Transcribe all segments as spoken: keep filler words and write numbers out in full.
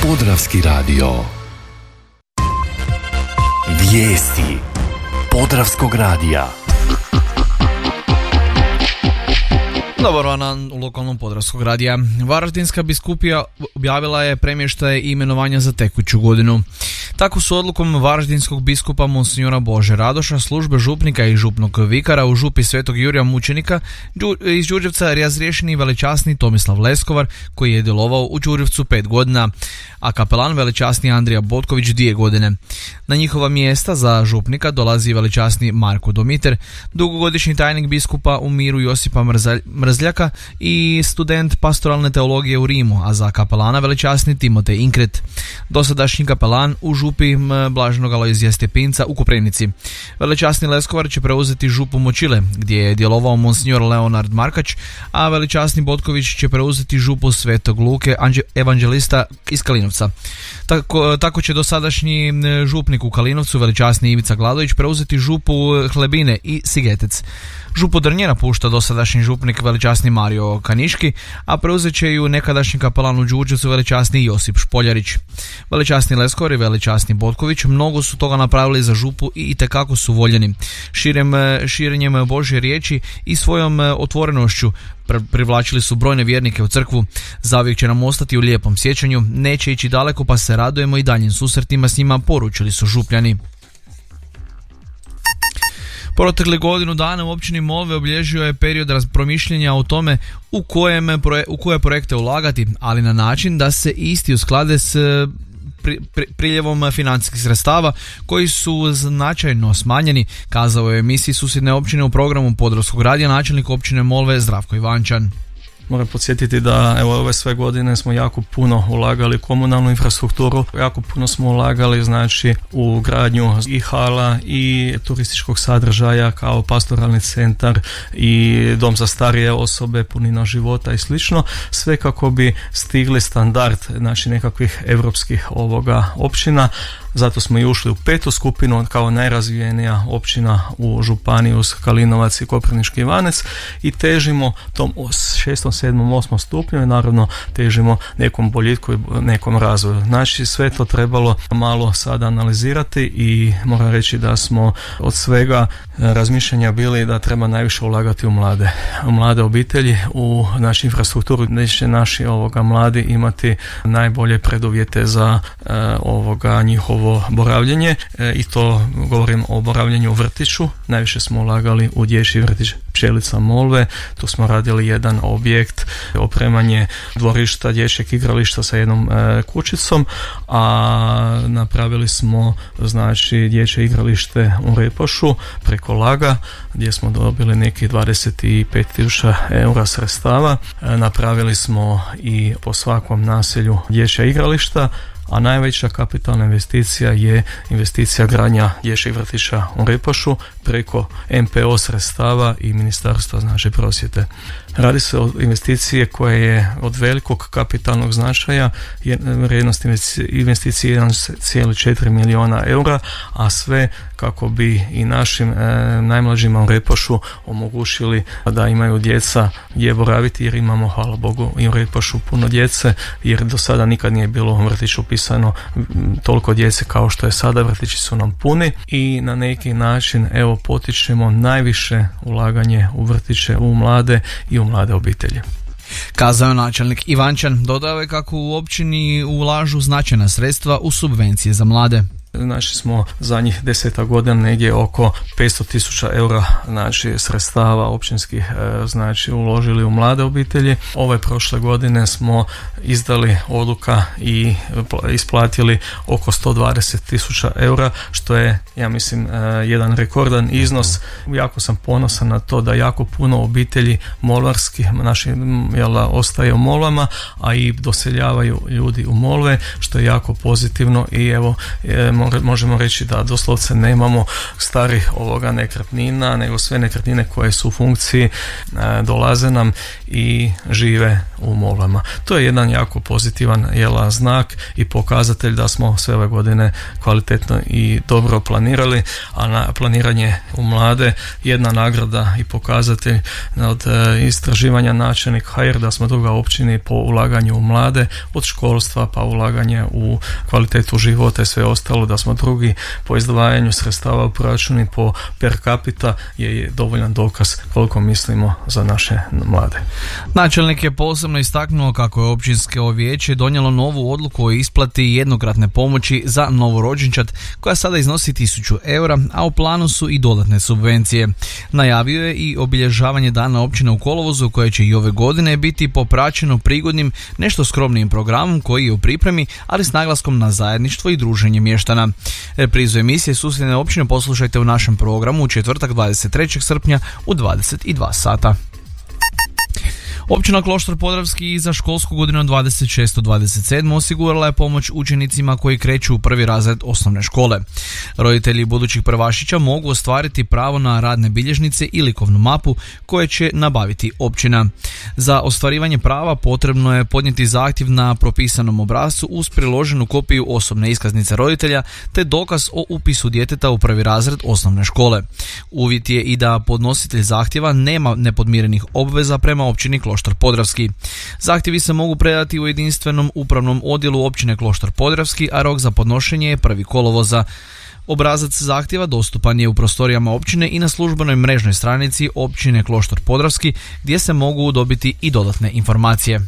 Podravski radio. Vijesti Podravskog radija. Dobar dan u lokalnom Podravskog radija. Varaždinska biskupija objavila je premještaje i imenovanja za tekuću godinu. Tako su odlukom varaždinskog biskupa monsignora Bože Radoša službe župnika i župnog vikara u župi Svetog Jurija Mučenika iz Đurđevca razriješeni velečasni Tomislav Leskovar, koji je djelovao u Đurđevcu pet godina, a kapelan velečasni Andrija Botković dvije godine. Na njihova mjesta za župnika dolazi velečasni Marko Domiter, dugogodišnji tajnik biskupa u miru Josipa Mrzljaka i student pastoralne teologije u Rimu, a za kapelana velečasni Timotej Inkret, dosadašnji kapelan u župi Blaženog Alojzija Stepinca u Koprivnici. Velečasni Leskovar će preuzeti župu Močile, gdje je djelovao monsignor Leonard Markač, a velečasni Botković će preuzeti župu Svetog Luke evanđelista iz Kalinovca. Tako, tako će dosadašnji župnik u Kalinovcu, velečasni Ivica Gladović, preuzeti župu Hlebine i Sigetec. Župu Drnje napušta dosadašnji župnik velečasni Mario Kaniški, a preuzet će ju nekadašnji kapelan u Đurđevcu velečasni Josip Špoljarić. Velečasni Leskovar i velečasni Botković mnogo su toga napravili za župu i itekako su voljeni. Širem, širenjem Božje riječi i svojom otvorenošću privlačili su brojne vjernike u crkvu. Zauvijek će nam ostati u lijepom sjećanju, neće ići daleko pa se radujemo i daljim susretima s njima, poručili su župljani. Protekle godinu dana u općini Molve obilježio je period promišljenja o tome u, kojem, u koje projekte ulagati, ali na način da se isti usklade s pri, pri, priljevom financijskih sredstava koji su značajno smanjeni, kazao je u emisiji Susjedne općine u programu Podravskog radija načelnik općine Molve Zdravko Ivančan. Moram podsjetiti da evo ove sve godine smo jako puno ulagali u komunalnu infrastrukturu, jako puno smo ulagali znači u gradnju i hala i turističkog sadržaja kao pastoralni centar i dom za starije osobe, punina života i slično, sve kako bi stigli standard znači nekakvih europskih ovoga općina. Zato smo i ušli u petu skupinu kao najrazvijenija općina u županiji uz Kalinovac i Koprivnički Ivanec i težimo tom šestom, sedmom, osmom stupnju i naravno težimo nekom boljitku i nekom razvoju. Znači sve to trebalo malo sada analizirati i moram reći da smo od svega razmišljanja bili da treba najviše ulagati u mlade, u mlade obitelji, u našu infrastrukturu gdje će naši ovoga mladi imati najbolje preduvjete za e, ovoga njihovo boravljenje e, i to govorim o boravljenju u vrtiću. Najviše smo ulagali u dječji vrtić Pčelica Molve, tu smo radili jedan objekt, opremanje dvorišta, dječjeg igrališta sa jednom e, kućicom, a napravili smo znači dječje igralište u Repošu preko Laga gdje smo dobili neki dvadeset pet tisuća eura sredstava. E, napravili smo i po svakom naselju dječja igrališta, a najveća kapitalna investicija je investicija gradnja dječjeg vrtića u Repošu preko em pe o sredstava i Ministarstva znači prosvjete. Radi se o investiciji koja je od velikog kapitalnog značaja, vrijednost investicije jedan zarez četiri milijuna eura, a sve kako bi i našim e, najmlađima u Repošu omogućili da imaju djeca gdje boraviti, jer imamo, hvala Bogu, i u Repošu puno djece, jer do sada nikad nije bilo u vrtiću upisano toliko djece kao što je sada. Vrtići su nam puni i na neki način evo potičemo najviše ulaganje u vrtiće, u mlade i u mlade obitelji. Kazao je načelnik Ivančan. Dodao je kako u općini ulažu značajna sredstva u subvencije za mlade. Znači smo zadnjih deseta godina negdje oko petsto tisuća eura znači sredstava općinskih znači uložili u mlade obitelji. Ove prošle godine smo izdali odluka i isplatili oko sto dvadeset tisuća eura, što je, ja mislim, jedan rekordan iznos. Jako sam ponosan na to da jako puno obitelji molvarskih naši jela, ostaje u Molvama, a i doseljavaju ljudi u Molve, što je jako pozitivno i evo možemo reći da doslovce nemamo starih ovoga nekretnina, nego sve nekretnine koje su u funkciji e, dolaze nam i žive u Molvama. To je jedan jako pozitivan jela, znak i pokazatelj da smo sve ove godine kvalitetno i dobro planirali, a na planiranje u mlade jedna nagrada i pokazatelj od e, istraživanja načelnik ha er da smo druga općini po ulaganju u mlade, od školstva pa ulaganje u kvalitetu života i sve ostalo, da smo drugi po izdvajanju sredstava u proračuni po per capita je dovoljan dokaz koliko mislimo za naše mlade. Načelnik je posebno istaknuo kako je općinsko vijeće donijelo novu odluku o isplati jednokratne pomoći za novorođenčad koja sada iznosi tisuću eura, a u planu su i dodatne subvencije. Najavio je i obilježavanje dana općine u kolovozu koje će i ove godine biti popraćeno prigodnim, nešto skromnijim programom koji je u pripremi, ali s naglaskom na zajedništvo i druženje mještana. Reprizu emisije Susjedne općine poslušajte u našem programu u četvrtak dvadeset trećeg srpnja u dvadeset dva sata. Općina Kloštar Podravski za školsku godinu dvadeset šest dvadeset sedam osigurala je pomoć učenicima koji kreću u prvi razred osnovne škole. Roditelji budućih prvašića mogu ostvariti pravo na radne bilježnice i likovnu mapu koje će nabaviti općina. Za ostvarivanje prava potrebno je podnijeti zahtjev na propisanom obrascu uz priloženu kopiju osobne iskaznice roditelja te dokaz o upisu djeteta u prvi razred osnovne škole. Uvjet je i da podnositelj zahtjeva nema nepodmirenih obveza prema općini Kloštar Podravski. Zahtjevi se mogu predati u jedinstvenom upravnom odjelu općine Kloštar Podravski, a rok za podnošenje je prvi kolovoza. Obrazac zahtjeva dostupan je u prostorijama općine i na službenoj mrežnoj stranici općine Kloštar Podravski gdje se mogu dobiti i dodatne informacije.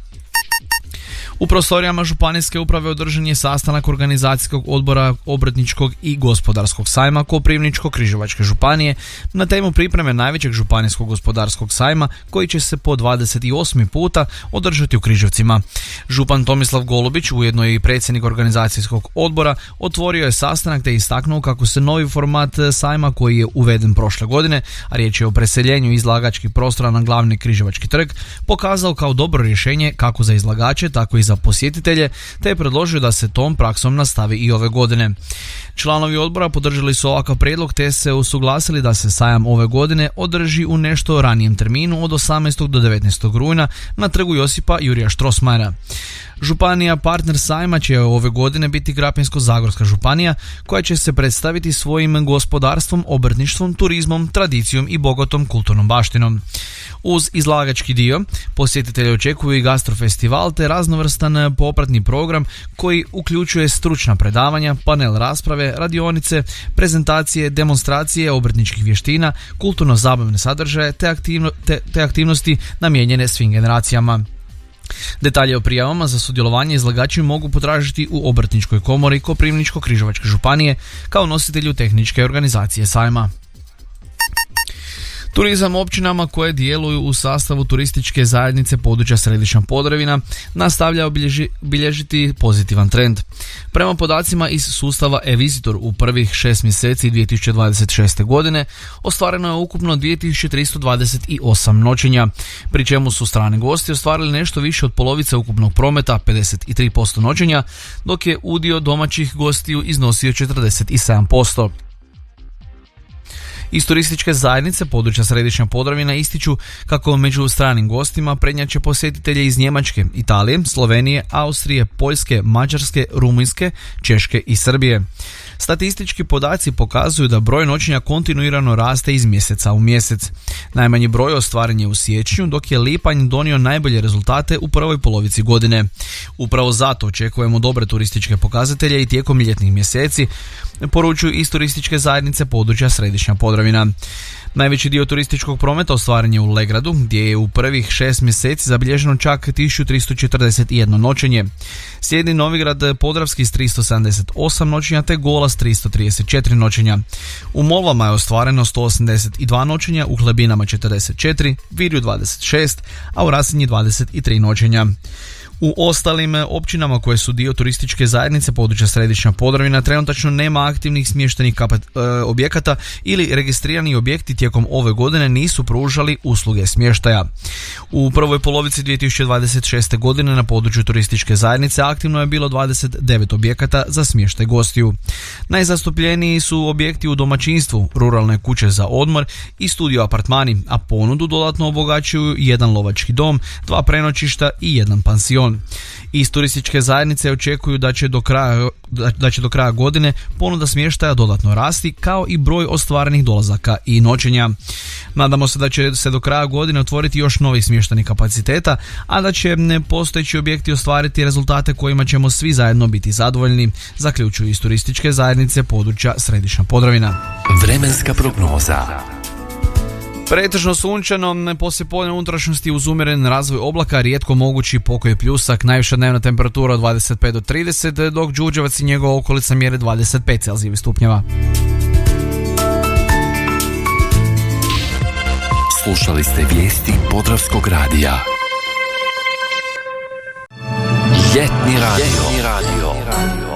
U prostorijama županijske uprave održan je sastanak organizacijskog odbora obrtničkog i gospodarskog sajma Koprivničko-križevačke županije na temu pripreme najvećeg županijskog gospodarskog sajma koji će se po dvadeset osmi puta održati u Križevcima. Župan Tomislav Golubić, ujedno i predsjednik organizacijskog odbora, otvorio je sastanak te istaknuo kako se novi format sajma koji je uveden prošle godine, a riječ je o preseljenju izlagačkih prostora na glavni Križevački trg, pokazao kao dobro rješenje kako za izlagače, tako i za posjetitelje, te je predložio da se tom praksom nastavi i ove godine. Članovi odbora podržali su ovakav prijedlog te se usuglasili da se sajam ove godine održi u nešto ranijem terminu od osamnaestog do devetnaestog rujna na trgu Josipa Jurija Strossmayera. Županija partner sajma će ove godine biti Krapinsko-zagorska županija koja će se predstaviti svojim gospodarstvom, obrtništvom, turizmom, tradicijom i bogatom kulturnom baštinom. Uz izlagački dio posjetitelji očekuju i gastrofestival te raznovrstan popratni program koji uključuje stručna predavanja, panel rasprave, radionice, prezentacije, demonstracije obrtničkih vještina, kulturno-zabavne sadržaje te, aktivno, te, te aktivnosti namijenjene svim generacijama. Detalje o prijavama za sudjelovanje izlagači mogu potražiti u Obrtničkoj komori Koprivničko-križevačke županije kao nositelju tehničke organizacije sajma. Turizam općinama koje djeluju u sastavu turističke zajednice područja Središnja Podravina nastavlja obilježi, bilježiti pozitivan trend. Prema podacima iz sustava e-Visitor u prvih šest mjeseci dvije tisuće dvadeset šeste. godine ostvareno je ukupno dvije tisuće tristo dvadeset osam noćenja, pri čemu su strani gosti ostvarili nešto više od polovice ukupnog prometa, pedeset tri posto noćenja, dok je udio domaćih gostiju iznosio četrdeset sedam posto. Iz turističke zajednice područja Središnja Podravina ističu kako među stranim gostima prednjače posjetitelje iz Njemačke, Italije, Slovenije, Austrije, Poljske, Mađarske, Rumunjske, Češke i Srbije. Statistički podaci pokazuju da broj noćenja kontinuirano raste iz mjeseca u mjesec. Najmanji broj ostvaren je u siječnju, dok je lipanj donio najbolje rezultate u prvoj polovici godine. Upravo zato očekujemo dobre turističke pokazatelje i tijekom ljetnih mjeseci, poručuju iz turističke zajednice područja Središnja Podravina. Najveći dio turističkog prometa ostvaren je u Legradu, gdje je u prvih šest mjeseci zabilježeno čak tisuću tristo četrdeset jedno noćenje. Slijedi Novigrad Podravski s tristo sedamdeset osam noćenja te Gola s tristo trideset četiri noćenja. U Molvama je ostvareno sto osamdeset dva noćenja, u Hlebinama četrdeset četiri, Virju dvadeset šest, a u Rasinji dvadeset tri noćenja. U ostalim općinama koje su dio turističke zajednice područja Središnja Podravina trenutačno nema aktivnih smještajnih kapat, e, objekata ili registrirani objekti tijekom ove godine nisu pružali usluge smještaja. U prvoj polovici dvije tisuće dvadeset šeste. godine na području turističke zajednice aktivno je bilo dvadeset devet objekata za smještaj gostiju. Najzastupljeniji su objekti u domaćinstvu, ruralne kuće za odmor i studio apartmani, a ponudu dodatno obogaćuju jedan lovački dom, dva prenoćišta i jedan pansion. Iz turističke zajednice očekuju da će do kraja, da će do kraja godine ponuda smještaja dodatno rasti, kao i broj ostvarenih dolazaka i noćenja. Nadamo se da će se do kraja godine otvoriti još novih smještajnih kapaciteta, a da će postojeći objekti ostvariti rezultate kojima ćemo svi zajedno biti zadovoljni, zaključuju iz turističke zajednice područja Središnja Podravina. Vremenska prognoza. Pretežno sunčano, poslijepodne unutrašnjosti uz umjeren razvoj oblaka, rijetko mogući pokoj pljusak, najviša dnevna temperatura od dvadeset pet do trideset, dok Đurđevac i njegova okolica mjere dvadeset pet celzijevih stupnjeva. Slušali ste vijesti Podravskog radija. Ljetni radio. Ljetni radio.